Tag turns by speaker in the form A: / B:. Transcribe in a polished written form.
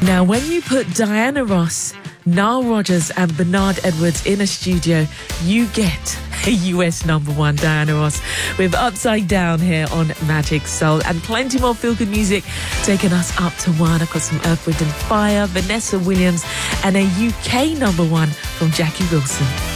A: Now, when you put Diana Ross, Nile Rodgers and Bernard Edwards in a studio, you get a US number one, Diana Ross, with Upside Down here on Magic Soul, and plenty more feel-good music taking us up to one. I've got some Earth, Wind and Fire, Vanessa Williams, and a UK number one from Jackie Wilson.